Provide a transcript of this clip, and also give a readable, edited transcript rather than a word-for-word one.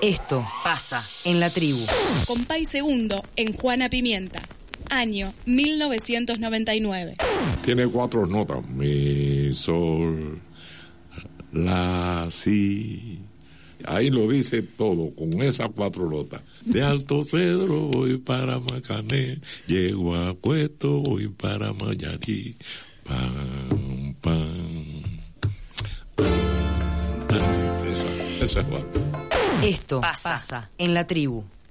Esto pasa en la tribu. Compay segundo en Juana Pimienta, año 1999. Tiene 4 notas: mi, sol, la, si. Ahí lo dice todo con esas 4 notas. De Alto Cedro voy para Macané, llego a Cueto voy para Mayarí. Pam, pam, pam, pam. Esa es Juan. Esto pasa en la tribu.